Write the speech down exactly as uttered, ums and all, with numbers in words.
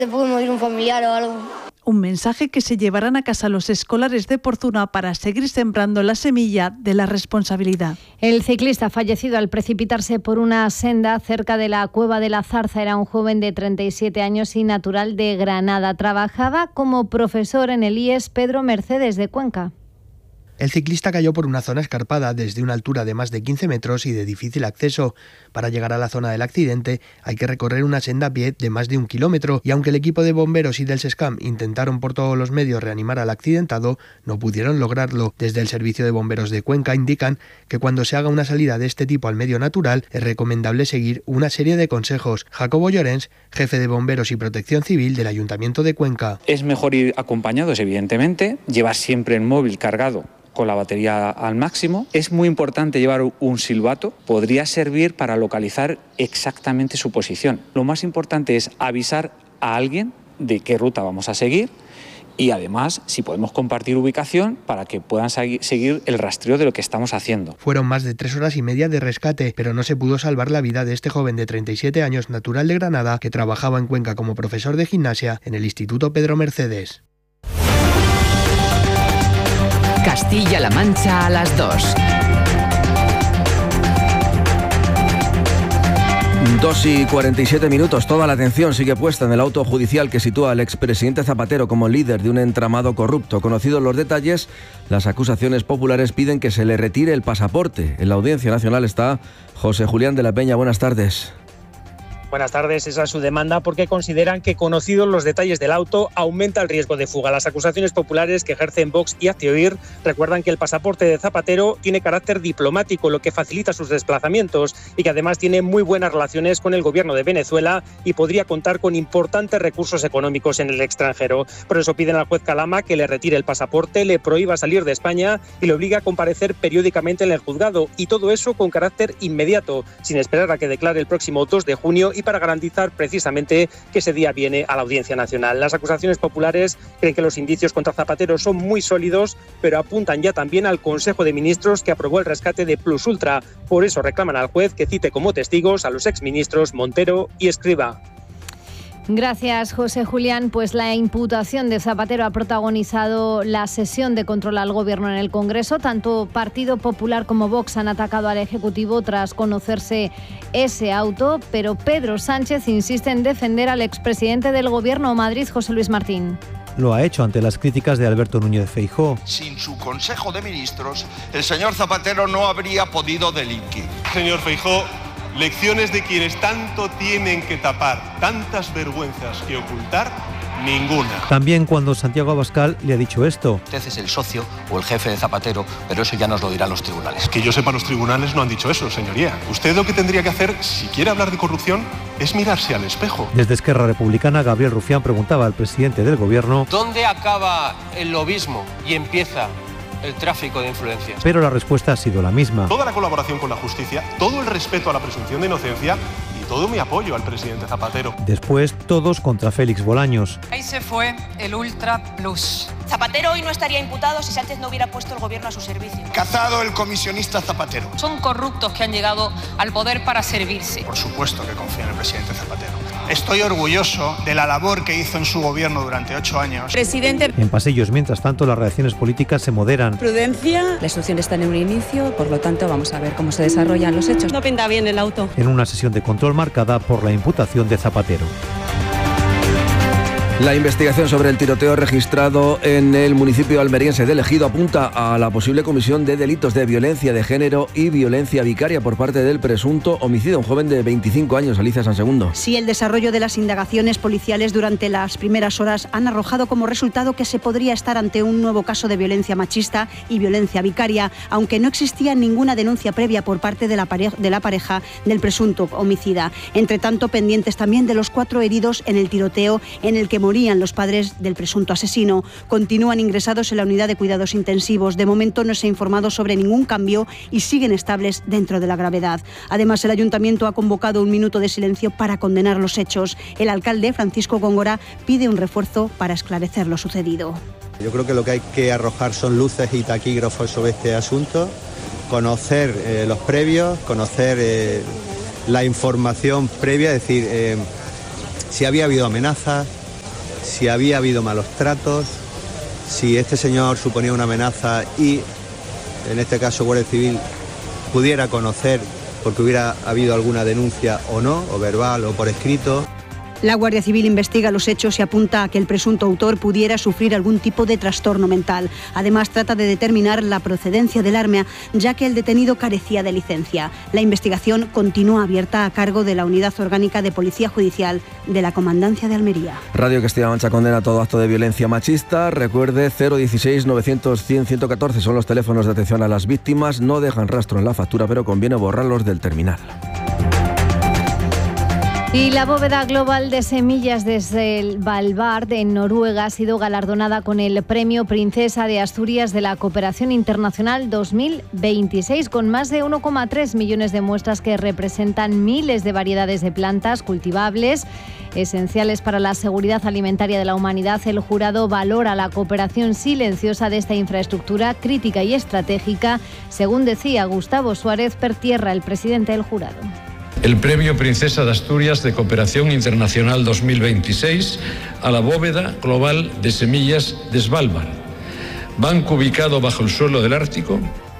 Te puede morir un familiar o algo. Un mensaje que se llevarán a casa los escolares de Porzuna para seguir sembrando la semilla de la responsabilidad. El ciclista fallecido al precipitarse por una senda cerca de la Cueva de la Zarza era un joven de treinta y siete años y natural de Granada. Trabajaba como profesor en el I E S Pedro Mercedes de Cuenca. El ciclista cayó por una zona escarpada desde una altura de más de quince metros y de difícil acceso. Para llegar a la zona del accidente hay que recorrer una senda a pie de más de un kilómetro y aunque el equipo de bomberos y del SESCAM intentaron por todos los medios reanimar al accidentado, no pudieron lograrlo. Desde el Servicio de Bomberos de Cuenca indican que cuando se haga una salida de este tipo al medio natural es recomendable seguir una serie de consejos. Jacobo Llorens, jefe de Bomberos y Protección Civil del Ayuntamiento de Cuenca. Es mejor ir acompañados, evidentemente, llevar siempre el móvil cargado con la batería al máximo. Es muy importante llevar un silbato, podría servir para localizar exactamente su posición. Lo más importante es avisar a alguien de qué ruta vamos a seguir y además si podemos compartir ubicación para que puedan seguir el rastreo de lo que estamos haciendo. Fueron más de tres horas y media de rescate, pero no se pudo salvar la vida de este joven de treinta y siete años natural de Granada que trabajaba en Cuenca como profesor de gimnasia en el Instituto Pedro Mercedes. Castilla-La Mancha a las dos. Dos y cuarenta y siete minutos. Toda la atención sigue puesta en el auto judicial que sitúa al expresidente Zapatero como líder de un entramado corrupto. Conocidos los detalles, las acusaciones populares piden que se le retire el pasaporte. En la Audiencia Nacional está José Julián de la Peña. Buenas tardes. Buenas tardes, esa es su demanda porque consideran que conocidos los detalles del auto aumenta el riesgo de fuga. Las acusaciones populares que ejercen Vox y Hazte Oír recuerdan que el pasaporte de Zapatero tiene carácter diplomático, lo que facilita sus desplazamientos y que además tiene muy buenas relaciones con el gobierno de Venezuela y podría contar con importantes recursos económicos en el extranjero. Por eso piden al juez Calama que le retire el pasaporte, le prohíba salir de España y le obligue a comparecer periódicamente en el juzgado y todo eso con carácter inmediato, sin esperar a que declare el próximo dos de junio y para garantizar precisamente que ese día viene a la Audiencia Nacional. Las acusaciones populares creen que los indicios contra Zapatero son muy sólidos, pero apuntan ya también al Consejo de Ministros que aprobó el rescate de Plus Ultra. Por eso reclaman al juez que cite como testigos a los exministros Montero y Escrivá. Gracias, José Julián. Pues la imputación de Zapatero ha protagonizado la sesión de control al Gobierno en el Congreso. Tanto Partido Popular como Vox han atacado al Ejecutivo tras conocerse ese auto, pero Pedro Sánchez insiste en defender al expresidente del Gobierno Madrid, José Luis Martín. Lo ha hecho ante las críticas de Alberto Núñez Feijóo. Sin su Consejo de Ministros, el señor Zapatero no habría podido delinquir. Señor Feijóo, lecciones de quienes tanto tienen que tapar, tantas vergüenzas que ocultar, ninguna. También cuando Santiago Abascal le ha dicho esto. Usted es el socio o el jefe de Zapatero, pero eso ya nos lo dirán los tribunales. Que yo sepa, los tribunales no han dicho eso, señoría. Usted lo que tendría que hacer, si quiere hablar de corrupción, es mirarse al espejo. Desde Esquerra Republicana, Gabriel Rufián preguntaba al presidente del Gobierno: ¿dónde acaba el lobismo y empieza el tráfico de influencias? Pero la respuesta ha sido la misma. Toda la colaboración con la justicia, todo el respeto a la presunción de inocencia y todo mi apoyo al presidente Zapatero. Después, todos contra Félix Bolaños. Ahí se fue el Ultra Plus. Zapatero hoy no estaría imputado si Sánchez no hubiera puesto el gobierno a su servicio. Cazado el comisionista Zapatero. Son corruptos que han llegado al poder para servirse. Por supuesto que confío en el presidente Zapatero. Estoy orgulloso de la labor que hizo en su gobierno durante ocho años. Presidente. En pasillos, mientras tanto, las reacciones políticas se moderan. Prudencia. La instrucción está en un inicio, por lo tanto vamos a ver cómo se desarrollan los hechos. No pinta bien el auto. En una sesión de control marcada por la imputación de Zapatero. La investigación sobre el tiroteo registrado en el municipio almeriense de Ejido apunta a la posible comisión de delitos de violencia de género y violencia vicaria por parte del presunto homicidio, un joven de veinticinco años, Alicia Sansegundo. Sí, el desarrollo de las indagaciones policiales durante las primeras horas han arrojado como resultado que se podría estar ante un nuevo caso de violencia machista y violencia vicaria, aunque no existía ninguna denuncia previa por parte de la pareja, de la pareja del presunto homicida. Entre tanto, pendientes también de los cuatro heridos en el tiroteo en el que morían los padres del presunto asesino. Continúan ingresados en la unidad de cuidados intensivos. De momento no se ha informado sobre ningún cambio y siguen estables dentro de la gravedad. Además, el ayuntamiento ha convocado un minuto de silencio para condenar los hechos. El alcalde, Francisco Góngora, pide un refuerzo para esclarecer lo sucedido. Yo creo que lo que hay que arrojar son luces y taquígrafos sobre este asunto, conocer eh, los previos, conocer eh, la información previa, es decir, eh, si había habido amenazas, si había habido malos tratos, si este señor suponía una amenaza y, en este caso, Guardia Civil pudiera conocer porque hubiera habido alguna denuncia o no, o verbal o por escrito. La Guardia Civil investiga los hechos y apunta a que el presunto autor pudiera sufrir algún tipo de trastorno mental. Además, trata de determinar la procedencia del arma, ya que el detenido carecía de licencia. La investigación continúa abierta a cargo de la Unidad Orgánica de Policía Judicial de la Comandancia de Almería. Radio Castilla-La Mancha condena todo acto de violencia machista. Recuerde, cero dieciséis, novecientos, cien, ciento catorce son los teléfonos de atención a las víctimas. No dejan rastro en la factura, pero conviene borrarlos del terminal. Y la bóveda global de semillas desde el Svalbard en Noruega ha sido galardonada con el Premio Princesa de Asturias de la Cooperación Internacional dos mil veintiséis, con más de uno coma tres millones de muestras que representan miles de variedades de plantas cultivables esenciales para la seguridad alimentaria de la humanidad. El jurado valora la cooperación silenciosa de esta infraestructura crítica y estratégica, según decía Gustavo Suárez Pertierra, el presidente del jurado. El Premio Princesa de Asturias de Cooperación Internacional dos mil veintiséis a la bóveda global de semillas de Svalbard, banco ubicado bajo el suelo del Ártico,